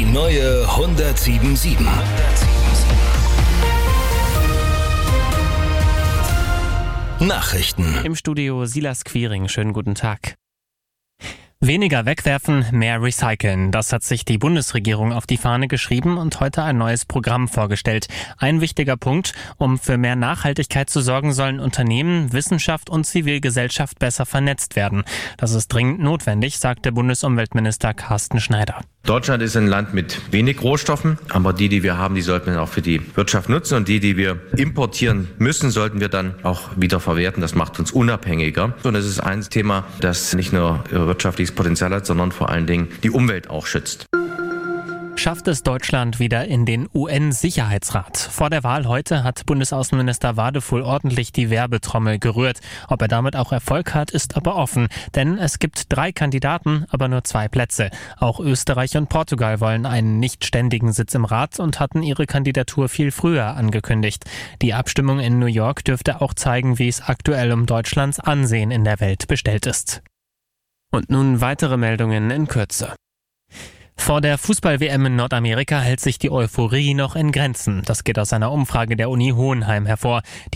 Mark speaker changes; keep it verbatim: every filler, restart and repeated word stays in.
Speaker 1: neue hundertsieben Komma sieben. Nachrichten.
Speaker 2: Im Studio Silas Quiring. Schönen guten Tag. Weniger wegwerfen, mehr recyceln. Das hat sich die Bundesregierung auf die Fahne geschrieben und heute ein neues Programm vorgestellt. Ein wichtiger Punkt: Um für mehr Nachhaltigkeit zu sorgen, sollen Unternehmen, Wissenschaft und Zivilgesellschaft besser vernetzt werden. Das ist dringend notwendig, sagte Bundesumweltminister Carsten Schneider.
Speaker 3: Deutschland ist ein Land mit wenig Rohstoffen, aber die, die wir haben, die sollten wir auch für die Wirtschaft nutzen, und die, die wir importieren müssen, sollten wir dann auch wieder verwerten. Das macht uns unabhängiger. Und das ist ein Thema, das nicht nur wirtschaftliches Potenzial hat, sondern vor allen Dingen die Umwelt auch schützt.
Speaker 2: Schafft es Deutschland wieder in den U N-Sicherheitsrat? Vor der Wahl heute hat Bundesaußenminister Wadefuhl ordentlich die Werbetrommel gerührt. Ob er damit auch Erfolg hat, ist aber offen. Denn es gibt drei Kandidaten, aber nur zwei Plätze. Auch Österreich und Portugal wollen einen nicht ständigen Sitz im Rat und hatten ihre Kandidatur viel früher angekündigt. Die Abstimmung in New York dürfte auch zeigen, wie es aktuell um Deutschlands Ansehen in der Welt bestellt ist. Und nun weitere Meldungen in Kürze. Vor der Fußball-W M in Nordamerika hält sich die Euphorie noch in Grenzen. Das geht aus einer Umfrage der Uni Hohenheim hervor. Die